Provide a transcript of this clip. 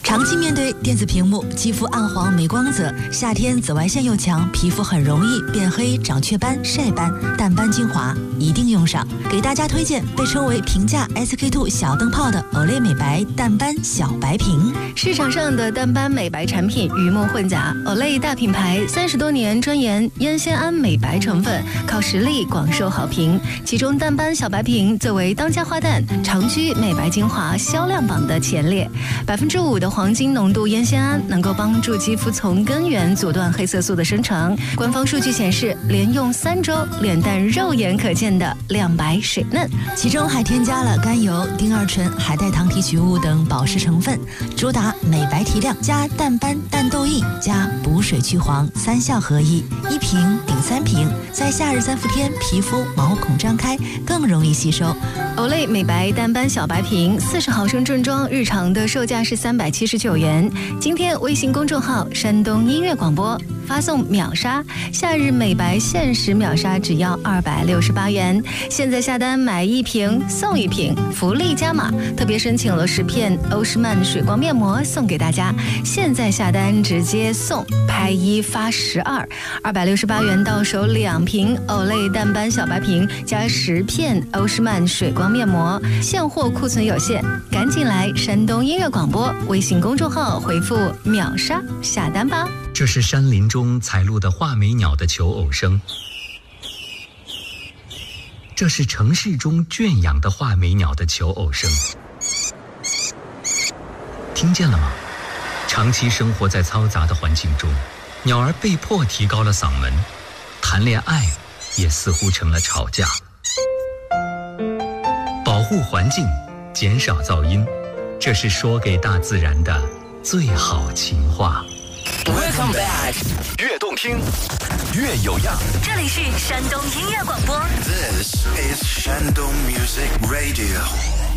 长期面对电子屏幕，肌肤暗黄没光泽，夏天紫外线又强，皮肤很容易变黑、长雀斑、晒斑。淡斑精华一定用上，给大家推荐被称为平价 SK2 小灯泡的 Olay 美白淡斑小白瓶。 市场上的淡斑美白产品鱼目混杂，Olay 大品牌30多年专研烟酰胺美白成分，靠实力广受好评。其中淡斑小白瓶作为当家花旦，长居美白精华销量榜的前列。5%的黄金浓度烟酰胺能够帮助肌肤从根源阻断黑色素的生成。官方数据显示，连用3周，脸蛋肉眼可见的亮白水嫩， 其中还添加了甘油、丁二醇、海带糖提取物等保湿成分，主打美白提亮加淡斑淡痘印加补水去黄3效合一，1瓶顶3瓶，在夏日3伏天皮肤毛孔张开，更容易吸收。 Olay 美白淡斑小白瓶40毫升正装，日常的售价是379元。今天微信公众号山东音乐广播发送秒杀，夏日美白限时秒杀只要268元。现在下单买1瓶送1瓶，福利加码，特别申请了10片欧诗漫水光面膜送给大家。现在下单直接送，拍1发12，268元到手2瓶 Olay 淡斑小白瓶加10片欧诗漫水光面膜，现货库存有限，赶紧来山东音乐广播微信公众号回复秒杀下单吧。 这是山林中采录的画眉鸟的求偶声，这是城市中圈养的画眉鸟的求偶声。听见了吗？长期生活在嘈杂的环境中，鸟儿被迫提高了嗓门，谈恋爱也似乎成了吵架。保护环境，减少噪音，这是说给大自然的最好情话。 Welcome back， 越动听，越有样。 这里是山东音乐广播。 This is Shandong Music Radio。